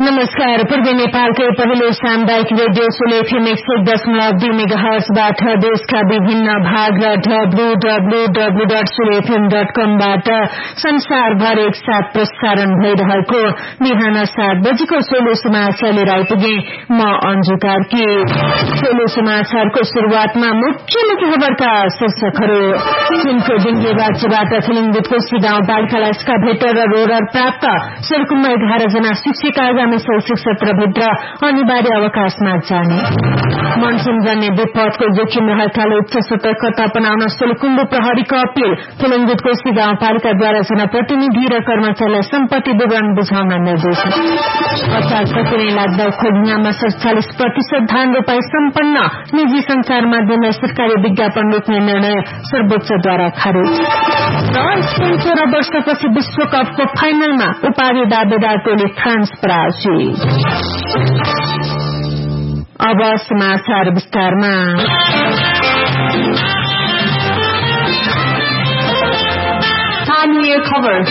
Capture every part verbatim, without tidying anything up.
नमस्कार। पूर्वी नेपालकै पहिलो सामुदायिक रेडियो सोल एफएम एक सय दशमलव दुई मेगाहर्जबाट देशका विभिन्न भाग र W W W dot sole FM dot कमबाट संसारभर एकसाथ प्रसारण भइरहेको बिहान सात बजेको सोलो समाचार लिएर आइपुगे। म अन्जु कार्की। सोलो समाचारको शुरूआतमा मुख्य मुख्य खबरका शीर्षकहरू। चीनको डिङ्गे राज्यबाट फिलिङबुटकोशी गाउँपालिकालाई एक्सकाभेटर र रोलर प्राप्त। सोलुखुम्बा एघार जना शिक्षक आगामी शैक्षिक सत्रभित्र अनिवार्य अवकाशमा जाने। मनसूनजन्य विपदको जोखिम रहेकाले उच्च सतर्कता अपनाउन सोलुखुम्बु प्रहरीको अपील। फिलिङबुटकोशी गाउँपालिकाद्वारा जनप्रतिनिधि र कर्मचारीलाई सम्पत्ति विवरण बुझाउन निर्देश। अचार सकिने लाग्दा खोज्नामा सडचालिस प्रतिशत धान रोपाई सम्पन्न। निजी संचार माध्यमलाई सरकारी विज्ञापन रोक्ने निर्णय सर्वोच्चद्वारा खारेज। र स्पेन सोह्र वर्षपछि विश्वकपको फाइनलमा उपाधि दावेदार टोली फ्रान्स पराजित। अब समाचार विस्तारमा। स्थानीय खबर।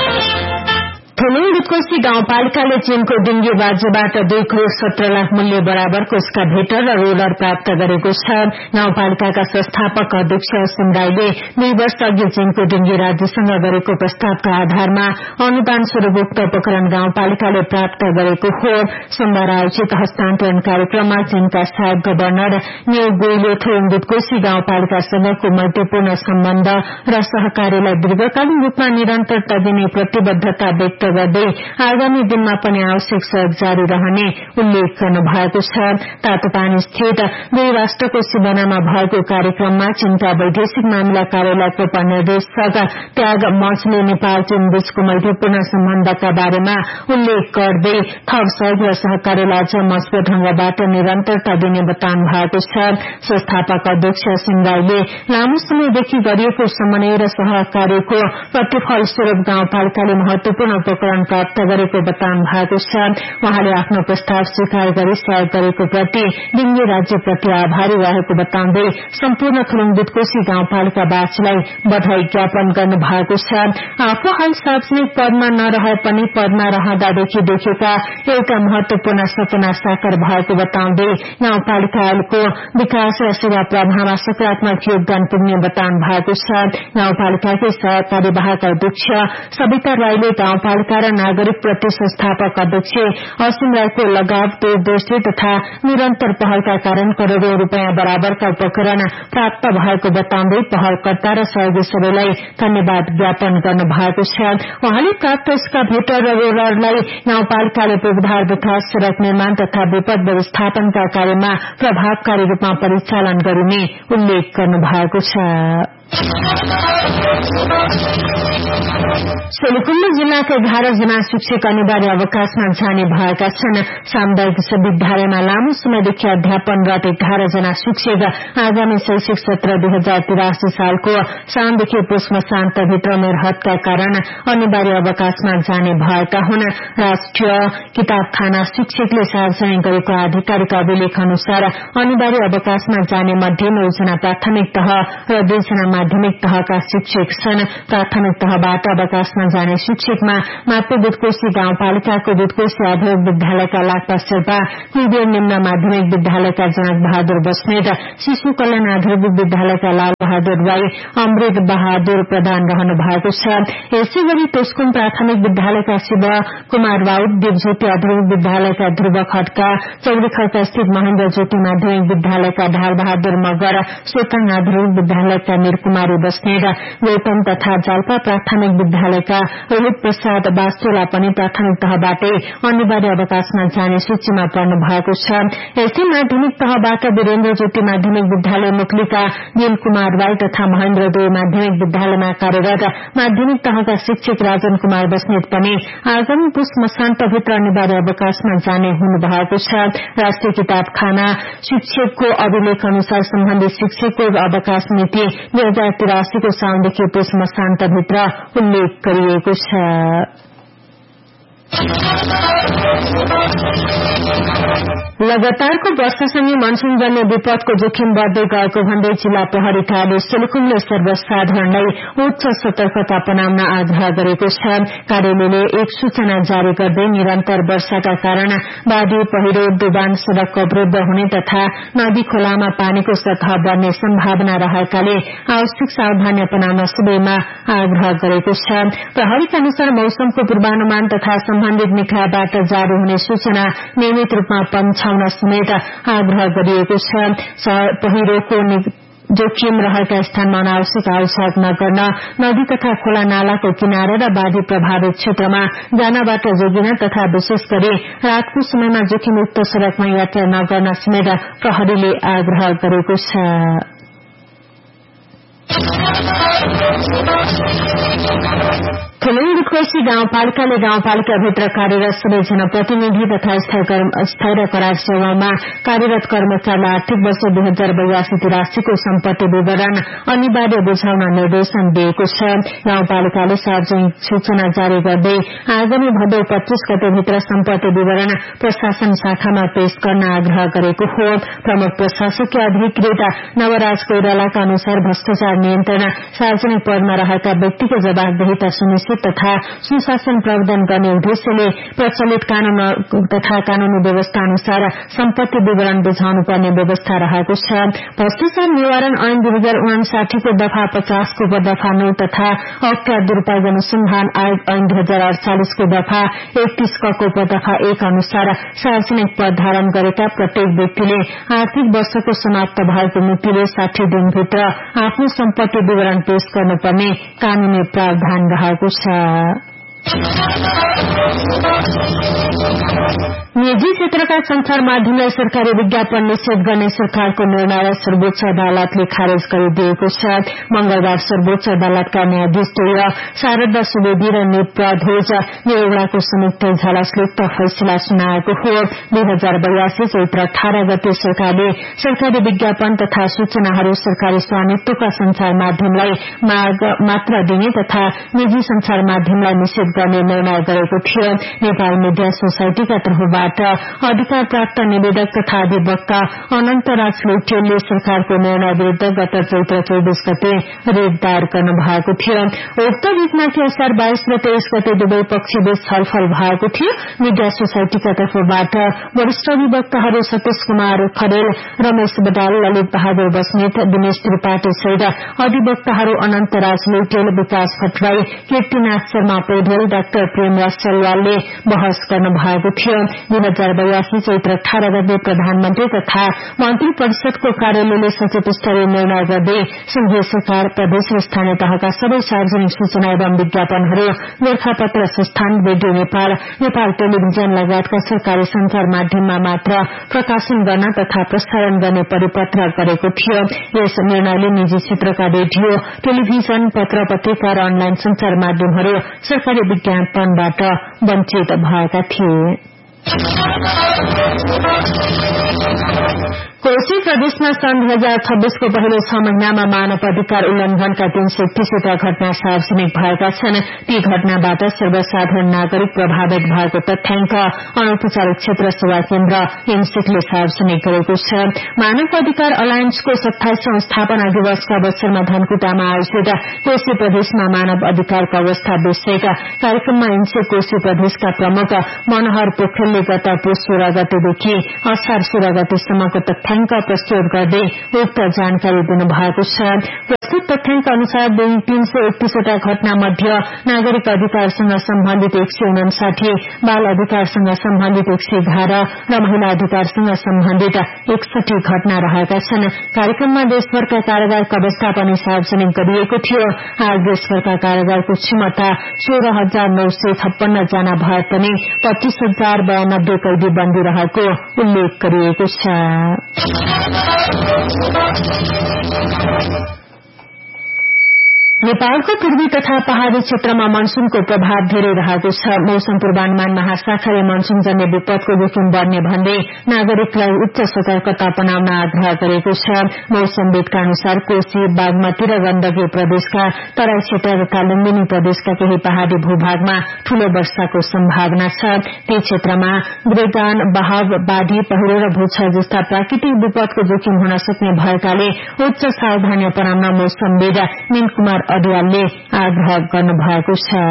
फिलिङबुटकोशी गाउँपालिकाले चीनको डिङ्गे राज्यबाट दुई करोड़ सत्र लाख मूल्य बराबरको एक्सकाभेटर र रोलर प्राप्त गरेको छ। गाउँपालिकाका संस्थापक अध्यक्ष असिम राईले दुई वर्ष अघि चीनको डिङ्गे राज्यसँग गरेको प्रस्तावका आधारमा अनुदान स्वरूप उक्त उपकरण गाउँपालिकाले प्राप्त गरेको हो। सोमबार आयोजित हस्तान्तरण कार्यक्रममा चीनका सहायक गवर्नर न्यू गुइले फिलिङबुटकोशी गाउँपालिकासँगको मैत्रीपूर्ण सम्बन्ध र सहकार्यलाई दीर्घकालीन रूपमा निरन्तरता दिने प्रतिबद्धता व्यक्त गर्दै आगामी दिनमा पनि आवश्यक सहयोग जारी रहने उल्लेख गर्नु भएको छ। तातोपानी स्थित दुई राष्ट्रको सिमानामा भएको कार्यक्रममा चीनका वैदेशिक मामिला कार्यालयको उपनिर्देशक त्याग मचले नेपाल चीन बीचको मैत्रीपूर्ण सम्बन्धका बारेमा उल्लेख गर्दै थप सहयोग र सहकार्यलाई अझ मजबूत ढंगबाट निरन्तरता दिने बताउनु भएको छ। संस्थापक अध्यक्ष असिम राईले लामो समयदेखि गरिएको समन्वय र सहकार्यको प्रतिफल स्वरूप गाउँपालिकाले महत्वपूर्ण उपकरण प्राप्त गरेको बताउनु भएको छ। उहाँले आफ्नो प्रस्ताव स्वीकार गरी सहयोग गरेको प्रति डिङ्गे राज्यप्रति आभारी रहेको बताउँदै सम्पूर्ण फिलिङबुटकोशी गाउँपालिकावासीलाई बधाई ज्ञापन गर्नु भएको छ। आफू हाल सार्वजनिक पदमा नरहे पनि पदमा रहँदादेखि देखेका एउटा महत्वपूर्ण सपना साकार भएको बताउँदै गाउँपालिकाको विकास र सेवा प्रवाहमा सकारात्मक योगदान पुग्ने बताउनु भएको छ। गाउँपालिकाकै सहकारी वाहक अध्यक्ष सविता राईले गाउँपालिका र नागरिक प्रति संस्थापक अध्यक्ष असिम राईको लगाव दूरदृष्टि तथा निरन्तर पहलका कारण करोड़ौं रूपियाँ बराबरका उपकरण प्राप्त भएको बताउँदै पहलकर्ता र सहयोगी सबैलाई धन्यवाद ज्ञापन गर्नु भएको छ। उहाँले प्राप्त एक्सकाभेटर र रोलरलाई गाउँपालिकाले पूर्वाधार विकास, सड़क निर्माण तथा विपद व्यवस्थापनका कार्यमा प्रभावकारी रूपमा परिचालन गरिने उल्लेख गर्नु भएको छ। सोलुखुम्बु जिल्लाका एघार जना शिक्षक अनिवार्य अवकाशमा जाने भएका छन्। सामुदायिक विद्यालयमा लामो समयदेखि अध्यापनरत एघार जना शिक्षक आगामी शैक्षिक सत्र दुई हजार तिरासी सालको साउनदेखि पुष मसान्तभित्र निर्हतका कारण अनिवार्य अवकाशमा जाने भएका हुन्। राष्ट्रिय किताबखाना शिक्षकले सार्वजनिक गरेको आधिकारिक अभिलेख अनुसार अनिवार्य अवकाशमा जाने मध्ये नौ जना प्राथमिक तह र दुई जना माध्यमिक तहका शिक्षक छन्। प्राथमिक तहबाट अवकाशमा जाने शिक्षकमा मापे बुटकोशी गाउँपालिकाको बुटकोशी आधारित विद्यालयका लाक्पा शेर्पा, कुलदेव निम्न माध्यमिक विद्यालयका जनक बहादुर बस्नेत, शिशु कल्याण आधारित विद्यालयका लाल बहादुर राई, अमृत बहादुर प्रधान रहनु भएको छ। यसै गरी तोस्कुम प्राथमिक विद्यालयका शिव कुमार राउत, देवज्योति आधारित विद्यालयका ध्रुव खड्का, चौरीखर्का स्थित महेन्द्र ज्योति माध्यमिक विद्यालयका ढाल बहादुर मगर, सोताङ आधारित विद्यालयका निरकुमारी बस्नेत, गौतम तथा जाल्पा प्राथमिक विद्यालयका रोहित प्रसाद वास्तोला पनि प्राथमिक तहबाटै अनिवार्य अवकाशमा जाने सूचीमा पर्नु भएको छ। यसै माध्यमिक तहबाट वीरेन्द्र ज्योति माध्यमिक विद्यालय मुक्लिका नील कुमार राई तथा महेन्द्र दुई माध्यमिक विद्यालयमा कार्यरत माध्यमिक तहका शिक्षक राजन कुमार बस्नेत पनि आगामी पुष मसान्तभित्र अनिवार्य अवकाशमा जाने हुनु भएको छ। राष्ट्रिय किताबखाना शिक्षकको अभिलेख अनुसार सम्बन्धित शिक्षकको अवकाश मिति दुई हजार तिरासीको साउनदेखि पुष मसान्तभित्र उल्लेख गरिएको छ। लगातारको वर्षासँगै मनसूनजन्य विपदको जोखिम बढ़दै गएको भन्दै जिल्ला प्रहरी कार्यालय सिलिकुमले सर्वसाधारणलाई उच्च सतर्कता अपनाउन आग्रह गरेको छ। कार्यालयले एक सूचना जारी गर्दै निरन्तर वर्षाका कारण बाढ़ी, पहिरो, डुबान, सड़क अवरूद्ध हुने तथा नदी खोलामा पानीको सतह बढ़ने सम्भावना रहेकाले आवश्यक सावधानी अपनाउन सबैमा आग्रह गरेको छ। प्रहरीका अनुसार मौसमको पूर्वानुमान तथा सम्बन्धित निकायबाट जारी हुने सूचना नियमित रूपमा पन्छाउन समेत आग्रह गरिएको छ। पहिरोको जोखिम रहेका स्थानमा अनावश्यक आउजाउ नगर्न, नदी तथा खोला नालाको किनारा र बाढ़ी प्रभावित क्षेत्रमा जानबाट जोगिन तथा विशेष गरी रातको समयमा जोखिमयुक्त सड़कमा यात्रा नगर्न समेत प्रहरीले आग्रह गरेको छ। थुलुङ कोशी गाउँपालिकाले गाउँपालिकाभित्र कार्यरत सबै जनप्रतिनिधि तथा स्थायी र करार सेवामा कार्यरत कर्मचारीलाई आर्थिक वर्ष दुई हजार बयासी तिरासीको सम्पत्ति विवरण अनिवार्य बुझाउन निर्देशन दिएको छ। गाउँपालिकाले सार्वजनिक सूचना जारी गर्दै आगामी भदौ पच्चीस गतेभित्र सम्पत्ति विवरण प्रशासन शाखामा पेश गर्न आग्रह गरेको हो। प्रमुख प्रशासकीय अधिकृत नवराज कोइरालाका अनुसार भ्रष्टाचार नियन्त्रण, सार्वजनिक पदमा रहेका व्यक्तिको जवाबदेहिता सुनिश्चित तथा सुशासन प्रवर्धन गर्ने उद्देश्यले प्रचलित कानून तथा कानूनी व्यवस्था अनुसार सम्पत्ति विवरण बुझाउनु पर्ने व्यवस्था रहेको छ। भ्रष्टाचार निवारण ऐन दुई हजार उनासाठीको दफा पचासको उपदफा नौ तथा अख्तियार दुरूपयोग अनुसन्धान आयोग ऐन दुई हजार अड़चालिसको दफा एकतीस कको उपदफा एक अनुसार सार्वजनिक पद धारण गरेका प्रत्येक व्यक्तिले आर्थिक वर्षको समाप्त भएको मितिले साठी दिनभित्र आफ्नो सम्पत्ति विवरण पेश गर्नुपर्ने कानूनी प्रावधान रहेको छ। निजी क्षेत्रका संचार माध्यमलाई सरकारी विज्ञापन निषेध गर्ने सरकारको निर्णयलाई सर्वोच्च अदालतले खारेज गरिदिएको छ। मंगलबार सर्वोच्च अदालतका न्यायाधीश तैय शारदा सुवेदी र निप्रध्वज निरौड़ाको संयुक्त इजलासले उक्त फैसला सुनाएको हो। दुई हजार बयासी चैत्र अठार गते सरकारले सरकारी विज्ञापन तथा सूचनाहरू सरकारी स्वामित्वका संचार माध्यमलाई मात्र दिने तथा निजी संचार माध्यमलाई निषेध गर्ने निर्णय गरेको थियो। नेपाल मिडिया सोसाइटीका तर्फबाट अधिकार प्राप्त निवेदक तथा अधिवक्ता अनन्तराज लुटेलले सरकारको निर्णय विरूद्ध गत चैत्र चौबीस गते रिट दायर गर्नु भएको थियो। उक्त रिटमाथि असार बाइस र तेइस गते दुवै पक्षबीच छलफल भएको थियो। मिडिया सोसाइटीका तर्फबाट वरिष्ठ अधिवक्ताहरू सतीश कुमार खरेल, रमेश बडाल, ललित बहादुर बस्नेत, दिनेश त्रिपाठी सहित अधिवक्ताहरू अनन्तराज लुटेल, विकास भट्टराई, कीर्तिनाथ शर्मा पौडेल, डाक्टर प्रेमराज चलवालले बहस गर्नु भएको थियो। दुई हजार बयासी चैत्र अठार गते प्रधानमन्त्री तथा मन्त्री परिषदको कार्यालयले सचेत स्तरीय निर्णय गर्दै संघीय सरकार, प्रदेश र स्थानीय तहका सबै सार्वजनिक सूचना एवं विज्ञापनहरू गोरखापत्र संस्थान, रेडियो नेपाल, नेपाल टेलिभिजन लगायतका सरकारी संचार माध्यममा मात्र प्रकाशन गर्न तथा प्रसारण गर्ने परिपत्र गरेको थियो। यस निर्णयले निजी क्षेत्रका रेडियो, टेलिभिजन, पत्र पत्रिका र अनलाइन संचार माध्यमहरू सरकारी विज्ञापनबाट वञ्चित भएका थिए। कोशी प्रदेशमा सन् दुई हजार छब्बीसको पहिलो छ महिनामा मानव अधिकार उल्लंघनका तीन सय एकतीसवटा घटना सार्वजनिक भएका छन्। ती घटनाबाट सर्वसाधारण नागरिक प्रभावित भएको तथ्याङ्क अनौपचारिक क्षेत्र सेवा केन्द्र इन्सिकले सार्वजनिक गरेको छ। मानव अधिकार अलायन्सको सत्ताइसौं स्थापना दिवसका अवसरमा धनकुटामा आयोजित कोशी प्रदेशमा मानव अधिकारको अवस्था विषयक कार्यक्रममा इन्सिक कोशी प्रदेशका प्रमुख मनोहर पोखरेलले गत पुष सोह्र गतेदेखि असार सोह्र गतेसम्मको तथ्याङ्क प्रस्तुत गर्दै उक्त जानकारी दिनुभएको छ। प्रस्तुत तथ्याङ्क अनुसार तीन सय एकतीसवटा घटना मध्ये नागरिक अधिकारसँग सम्बन्धित एक सय उनासाठी, बाल अधिकारसँग सम्बन्धित एक सय एघार र महिला अधिकारसँग सम्बन्धित एकसठी घटना रहेका छन्। कार्यक्रममा देशभरका कारागारको अवस्था पनि सार्वजनिक गरिएको थियो। आज देशभरका कारागारको क्षमता सोह्र हजार नौ सय छप्पन्न जना भए पनि पच्चीस हजार बयानब्बे कैदी बन्दी रहेको उल्लेख गरिएको छ। नेपालको पूर्वी तथा पहाड़ी क्षेत्रमा मनसूनको प्रभाव धेरै रहेको छ। मौसम पूर्वानुमान महाशाखाले मनसूनजन्य विपदको जोखिम बढ़ने भन्दै नागरिकलाई उच्च सतर्कता अपनाउन आग्रह गरेको छ। मौसमविदका अनुसार कोशी, बागमती र गण्डकी प्रदेशका तराई क्षेत्र तथा लुम्बिनी प्रदेशका केही पहाड़ी भूभागमा ठूलो वर्षाको सम्भावना छ। ती क्षेत्रमा वृगान, बहाव, बाढ़ी, पहिरो र भूक्षय जस्ता प्राकृतिक विपदको जोखिम हुन सक्ने भएकाले उच्च सावधानी अपनाउन मौसमविद मीन कुमार अडवालले आग्रह गर्नु भएको छ।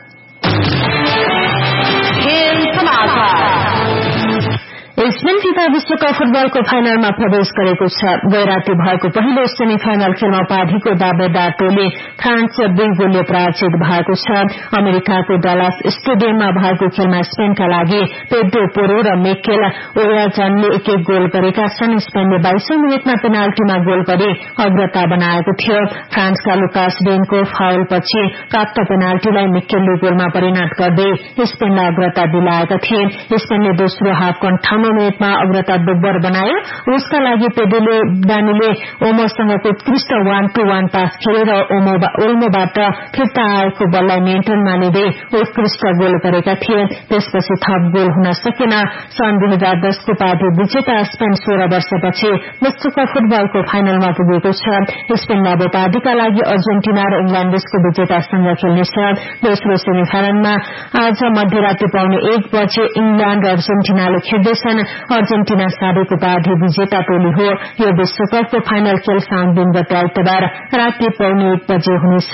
स्पेन फिफा विश्वकप फुटबलको फाइनलमा प्रवेश गरेको छ। गैराती भएको पहिलो सेमी फाइनल खेलमा उपाधिको दावेदार टोली फ्रान्स दुई गोलले पराजित भएको छ। अमेरिकाको डलास स्टेडियममा भएको खेलमा स्पेनका लागि पेड्रो पोरो र मिकेल ओयाजनले एक एक गोल गरेका छन्। स्पेनले बाइसौं मिनटमा पेनाल्टीमा गोल गरी अग्रता बनाएको थियो। फ्रान्सका लुकास डेनको फाउलपछि प्राप्त पेनाल्टीलाई मिकेलले गोलमा परिणत गर्दै स्पेनलाई अग्रता दिलाएका थिए। स्पेनले दोस्रो हाफको अन्ठाउन्न मिनटमा अग्रता दोब्बर बनायो। उसका लागि पेडेले डानीले ओमोसँगको उत्कृष्ट वान टू वान पास खेलेर ओल्मोबाट फिर्ता आएको बललाई नियन्त्रणमा लिँदै उत्कृष्ट गोल गरेका थिए। त्यसपछि थप गोल हुन सकेन। सन् दुई हजार दसको उपाधि विजेता स्पेन सोह्र वर्षपछि विश्वकप फुटबलको फाइनलमा पुगेको छ। स्पेनले अब उपाधिका लागि अर्जेन्टिना र इंग्ल्याण्डको विजेतासँग खेल्नेछ। दोस्रो सेमी फाइनलमा आज मध्यराति पाउने एक बजे इंग्ल्याण्ड र अर्जेन्टिनाले खेल्दैछन्। अर्जेन्टिना साबिक उपाधि विजेता टोली हो। यो विश्वकपको फाइनल खेल साउन तीन गते आइतबार राति पाउने एक बजे हुनेछ।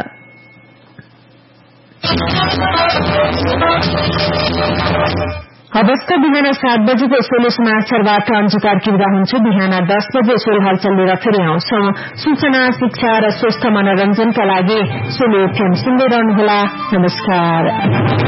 अवस्था बिहान सात बजेको सोलो समाचारबाट अन्जिकार किर्दा हुन्छ। बिहान दस बजे सोलो हलचल लिएर फेरि आउँछौ। सूचना, शिक्षा र स्वस्थ मनोरञ्जनका लागि सोलो एफएम सुन्दै रहनुहोला। नमस्कार।